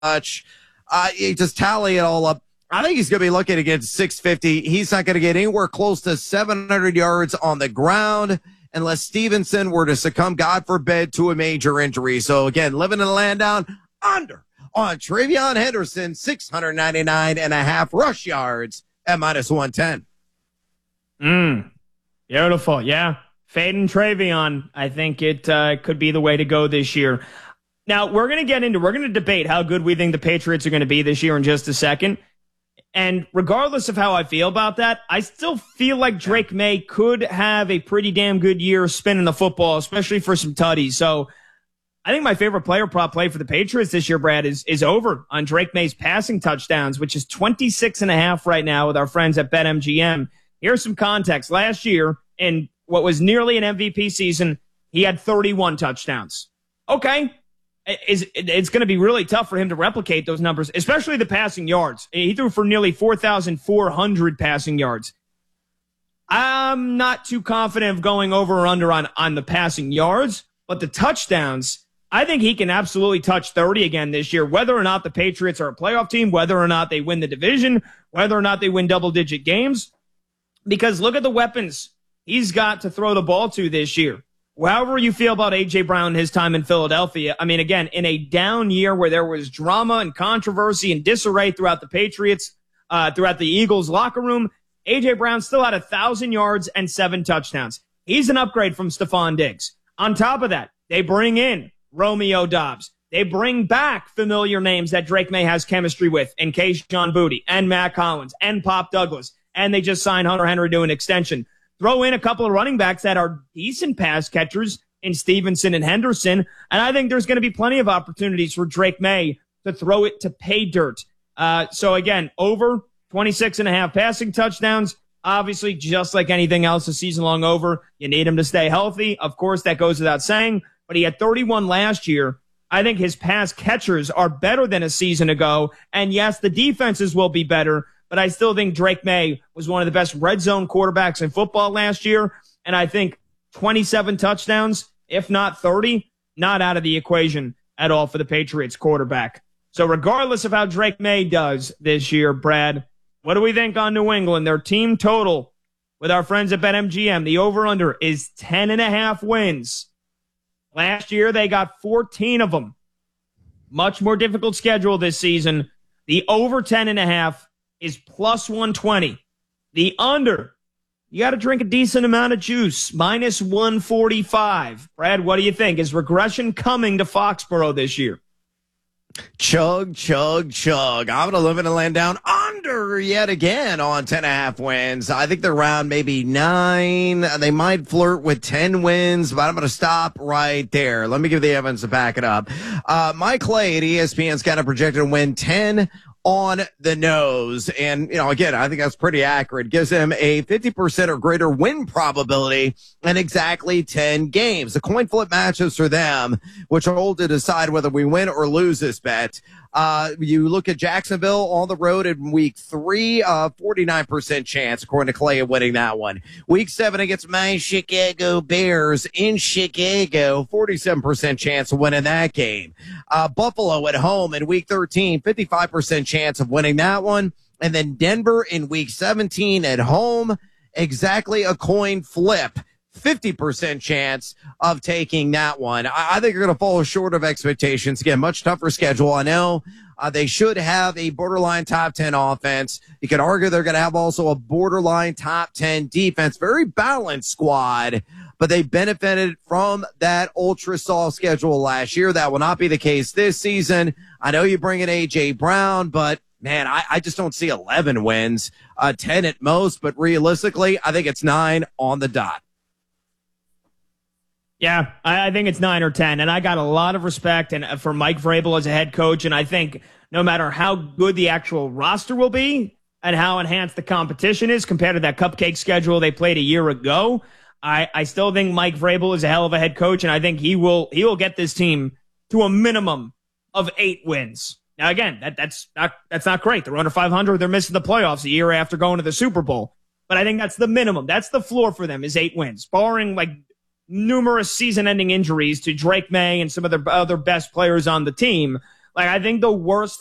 much. You just tally it all up. I think he's going to be looking to get 650. He's not going to get anywhere close to 700 yards on the ground unless Stevenson were to succumb, God forbid, to a major injury. So, again, living in the land down under on Travion Henderson, 699.5 rush yards at -110. Beautiful. Yeah. Fading Travion. I think it could be the way to go this year. Now, we're going to debate how good we think the Patriots are going to be this year in just a second. And regardless of how I feel about that, I still feel like Drake May could have a pretty damn good year spinning the football, especially for some tutties. So I think my favorite player prop play for the Patriots this year, Brad, is over on Drake May's passing touchdowns, which is 26.5 right now with our friends at BetMGM. Here's some context. Last year, in what was nearly an MVP season, he had 31 touchdowns. Okay. It's going to be really tough for him to replicate those numbers, especially the passing yards. He threw for nearly 4,400 passing yards. I'm not too confident of going over or under on the passing yards, but the touchdowns, I think he can absolutely touch 30 again this year, whether or not the Patriots are a playoff team, whether or not they win the division, whether or not they win double-digit games. Because look at the weapons he's got to throw the ball to this year. However you feel about A.J. Brown, his time in Philadelphia, I mean, again, in a down year where there was drama and controversy and disarray throughout the Patriots, throughout the Eagles locker room, A.J. Brown still had 1,000 yards and 7 touchdowns. He's an upgrade from Stephon Diggs. On top of that, they bring in Romeo Doubs. They bring back familiar names that Drake May has chemistry with in Kayshon Boutte and Matt Collins and Pop Douglas. And they just signed Hunter Henry to an extension. Throw in a couple of running backs that are decent pass catchers in Stevenson and Henderson, and I think there's going to be plenty of opportunities for Drake May to throw it to pay dirt. So again, over 26.5 passing touchdowns. Obviously, just like anything else, a season long over, you need him to stay healthy. Of course, that goes without saying, but he had 31 last year. I think his pass catchers are better than a season ago, and yes, the defenses will be better, but I still think Drake May was one of the best red zone quarterbacks in football last year. And I think 27 touchdowns, if not 30, not out of the equation at all for the Patriots quarterback. So regardless of how Drake May does this year, Brad, what do we think on New England? Their team total with our friends at BetMGM, the over-under is 10.5 wins. Last year, they got 14 of them. Much more difficult schedule this season. The over 10.5 is plus 120. The under, you got to drink a decent amount of juice, minus 145. Brad, what do you think? Is regression coming to Foxborough this year? Chug, chug, chug. I'm going to live in a land down under yet again on 10.5 wins. I think they're around maybe 9. They might flirt with 10 wins, but I'm going to stop right there. Let me give the evidence to back it up. Mike Clay at ESPN's got a projected to win 10 on the nose. And, again, I think that's pretty accurate. Gives him a 50% or greater win probability in exactly 10 games. The coin flip matches for them, which are all to decide whether we win or lose this bet. You look at Jacksonville on the road in week 3, 49% chance, according to Clay, of winning that one. Week 7 against my Chicago Bears in Chicago, 47% chance of winning that game. Buffalo at home in week 13, 55% chance of winning that one. And then Denver in week 17 at home, exactly a coin flip. 50% chance of taking that one. I think you're going to fall short of expectations. Again, much tougher schedule. I know they should have a borderline top 10 offense. You could argue they're going to have also a borderline top 10 defense. Very balanced squad, but they benefited from that ultra soft schedule last year. That will not be the case this season. I know you bring in A.J. Brown, but man, I just don't see 11 wins, 10 at most. But realistically, I think it's 9 on the dot. Yeah, I think it's 9 or 10, and I got a lot of respect for Mike Vrabel as a head coach, and I think no matter how good the actual roster will be and how enhanced the competition is compared to that cupcake schedule they played a year ago, I still think Mike Vrabel is a hell of a head coach, and I think he will get this team to a minimum of 8 wins. Now, again, that's not great. They're under 500. They're missing the playoffs a year after going to the Super Bowl, but I think that's the minimum. That's the floor for them is 8 wins, barring numerous season-ending injuries to Drake May and some of the other best players on the team. Like, I think the worst